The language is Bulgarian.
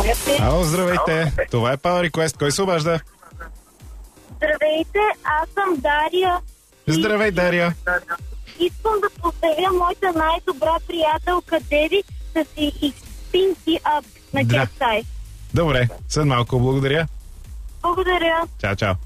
Ало, здравейте. Това е Power Request. Кой се обажда? Здравейте, аз съм Дария. Здравей, Дария. Искам да поздравя моята най-добра приятелка Деви да си Pinky Up на Cat Size. Добре, след малко благодаря. Благодаря. Чао, чао.